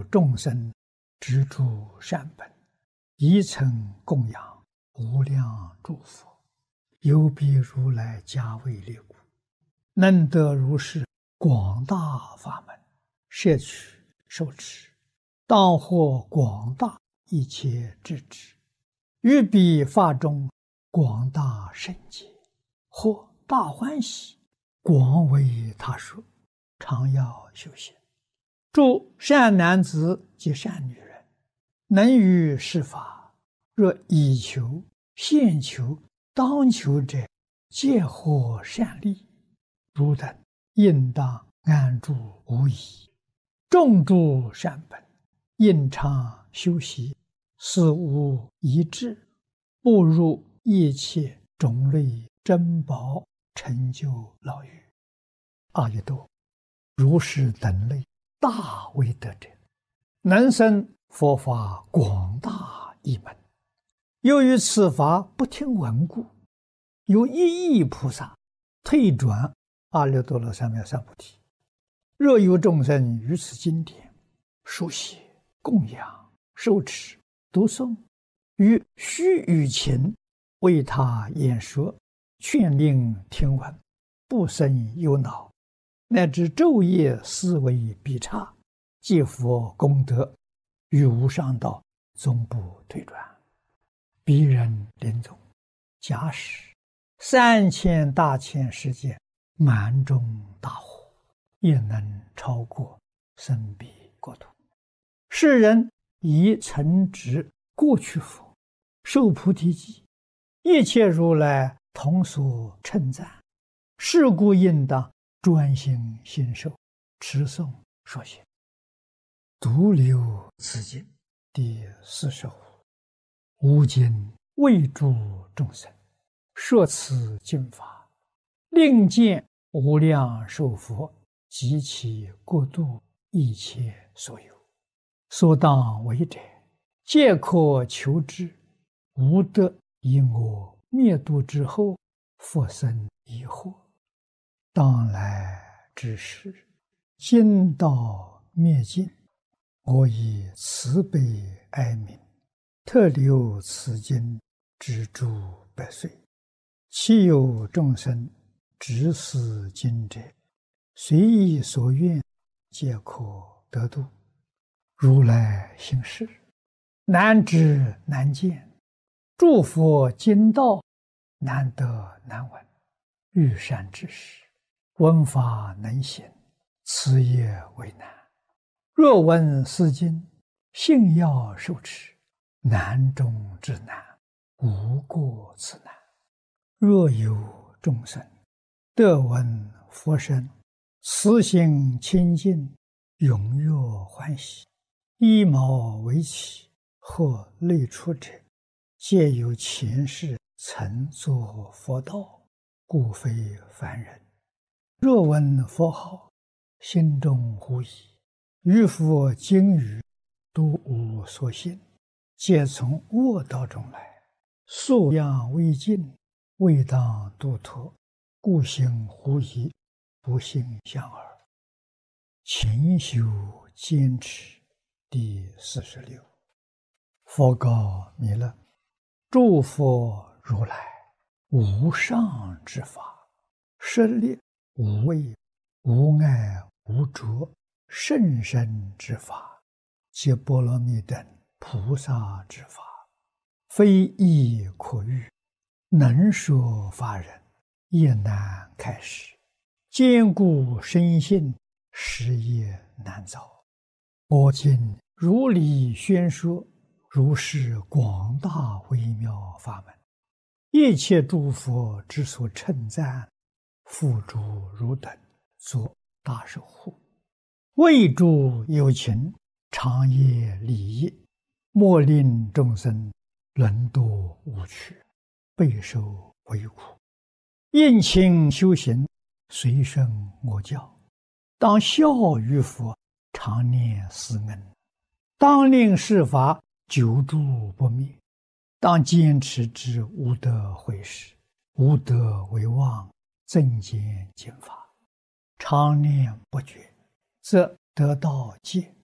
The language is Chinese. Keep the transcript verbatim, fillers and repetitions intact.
众生执著善本，一曾供养无量诸佛，犹比如来加为列故，能得如是广大法门，摄取受持，当获广大一切智智，于彼法中广大圣解，或大欢喜，广为他说，常要修行。诸善男子及善女人，能于是法，若以求、现求、当求者，皆获善利。汝等应当安住无疑，种诸善本，应常修习，思无一致，步入一切种类珍宝成就牢狱。阿逸多，如是等类大威德者，能生佛法广大一门。由于此法不听闻故，有一亿菩萨退转阿耨多罗三藐三菩提。若有众生于此经典书写、供养、受持、读诵，于须臾前为他演说，劝令听闻，不生忧恼，乃至昼夜思维必差，积福功德，于无上道终不退转。彼人临终，假使三千大千世界满中大火，也能超过生彼国土。世人以曾植过去佛，受菩提记，一切如来同所称赞。是故应当专心信受，持诵说行。独留此经第四十五。吾今为诸众生说此经法，令见无量寿佛及其国度一切所有，所当为者，皆可求之。无得以我灭度之后，复生疑惑。当来之时，今道灭尽，我以慈悲哀悯，特留此经之诸百岁。其有众生执此经者，随意所愿，皆可得度。如来行事，难知难见，诸佛经道难得难闻。欲善知识，闻法能行，此也为难。若闻是经，信要受持，难中之难，无过此难。若有众生得闻佛声，慈心清净，踊跃欢喜，依毛为起，或类出者，皆有前世曾作佛道，故非凡人。若闻佛号，心中狐疑，于佛经语都无所信，皆从恶道中来，素养未尽，未当度脱，故行狐疑，不信相耳。勤修坚持第四十六。佛告弥勒：诸佛如来无上之法，舍利无畏、无碍、无着、甚深之法，皆波罗蜜等菩萨之法，非易可喻，能说法人也难开示，坚固深信，实也难造。我今如理宣说，如是广大微妙法门，一切诸佛之所称赞，付诸汝等作大守护，为诸有情长夜利益，莫令众生沦堕无趣，备受为苦。应勤修行，随顺我教，当效于佛，常念思恩，当令是法久住不灭，当坚持之无得毁失，无得为妄，增减经法，常念不绝，则得道戒，